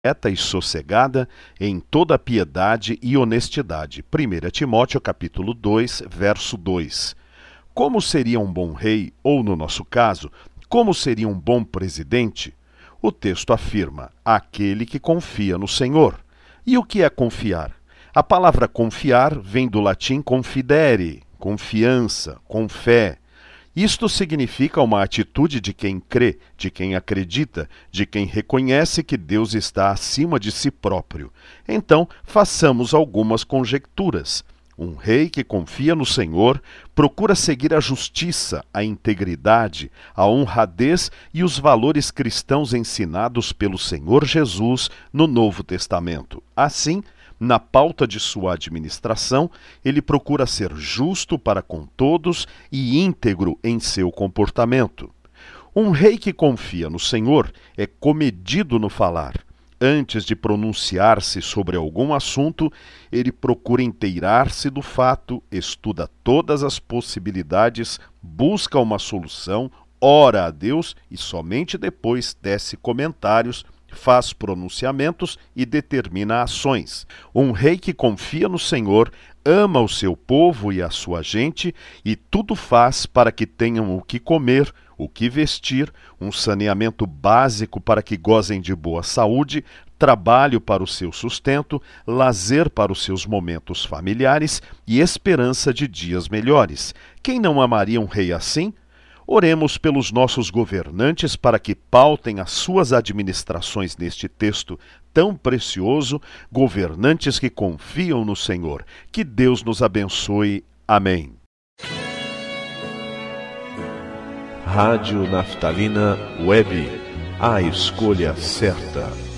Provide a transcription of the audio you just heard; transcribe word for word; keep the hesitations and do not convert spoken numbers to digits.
reta e sossegada em toda piedade e honestidade. primeira Timóteo capítulo dois, verso dois. Como seria um bom rei, ou no nosso caso, como seria um bom presidente? O texto afirma, aquele que confia no Senhor. E o que é confiar? A palavra confiar vem do latim confidere, confiança, com fé. Isto significa uma atitude de quem crê, de quem acredita, de quem reconhece que Deus está acima de si próprio. Então, façamos algumas conjecturas. Um rei que confia no Senhor procura seguir a justiça, a integridade, a honradez e os valores cristãos ensinados pelo Senhor Jesus no Novo Testamento. Assim, na pauta de sua administração, ele procura ser justo para com todos e íntegro em seu comportamento. Um rei que confia no Senhor é comedido no falar. Antes de pronunciar-se sobre algum assunto, ele procura inteirar-se do fato, estuda todas as possibilidades, busca uma solução, ora a Deus e somente depois tece comentários, faz pronunciamentos e determina ações. Um rei que confia no Senhor ama o seu povo e a sua gente e tudo faz para que tenham o que comer, o que vestir, um saneamento básico para que gozem de boa saúde, trabalho para o seu sustento, lazer para os seus momentos familiares e esperança de dias melhores. Quem não amaria um rei assim? Oremos pelos nossos governantes para que pautem as suas administrações neste texto tão precioso, governantes que confiam no Senhor. Que Deus nos abençoe. Amém. Rádio Naftalina Web, a escolha certa.